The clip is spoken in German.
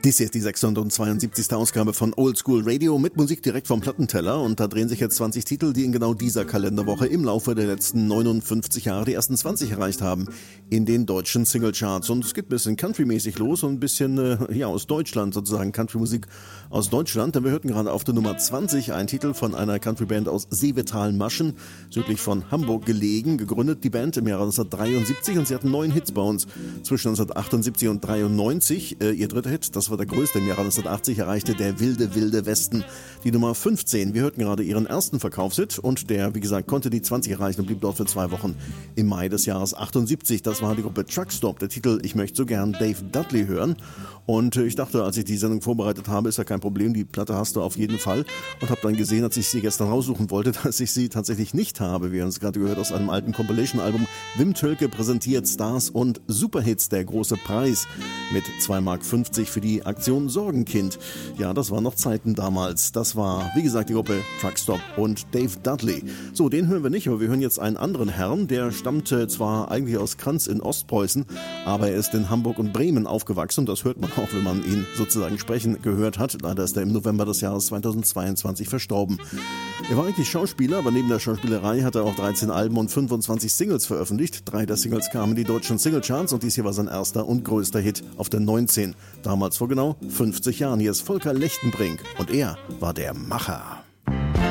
Dies ist die 672. Ausgabe von Old School Radio mit Musik direkt vom Plattenteller und da drehen sich jetzt 20 Titel, die in genau dieser Kalenderwoche im Laufe der letzten 59 Jahre die ersten 20 erreicht haben in den deutschen Singlecharts. Und es geht ein bisschen countrymäßig los und ein bisschen aus Deutschland sozusagen, Countrymusik aus Deutschland. Denn wir hörten gerade auf der Nummer 20 einen Titel von einer Countryband aus Seevetal-Maschen, südlich von Hamburg gelegen, gegründet die Band im Jahre 1973 und sie hatten 9 Hits bei uns zwischen 1978 und 93. Ihr dritter Hit, das war der größte im Jahre 1980, erreichte der Wilde Wilde Westen die Nummer 15. Wir hörten gerade ihren ersten Verkaufshit und der, wie gesagt, konnte die 20 erreichen und blieb dort für 2 Wochen im Mai des Jahres 78. Das war die Gruppe Truckstop. Der Titel Ich möchte so gern Dave Dudley hören. Und ich dachte, als ich die Sendung vorbereitet habe, ist ja kein Problem, die Platte hast du auf jeden Fall. Und habe dann gesehen, als ich sie gestern raussuchen wollte, dass ich sie tatsächlich nicht habe. Wir haben es gerade gehört aus einem alten Compilation-Album. Wim Tölke präsentiert Stars und Superhits, der große Preis mit 2,50 Mark für die Aktion Sorgenkind. Ja, das waren noch Zeiten damals. Das war, wie gesagt, die Gruppe Truckstop und Dave Dudley. So, den hören wir nicht, aber wir hören jetzt einen anderen Herrn. Der stammte zwar eigentlich aus Kranz in Ostpreußen, aber er ist in Hamburg und Bremen aufgewachsen. Und das hört man auch, wenn man ihn sozusagen sprechen gehört hat. Leider ist er im November des Jahres 2022 verstorben. Er war eigentlich Schauspieler, aber neben der Schauspielerei hat er auch 13 Alben und 25 Singles veröffentlicht. 3 der Singles kamen in die deutschen Singlecharts und dies hier war sein erster und größter Hit auf der 19. Damals vor genau 50 Jahren. Hier ist Volker Lechtenbrink und er war der Macher.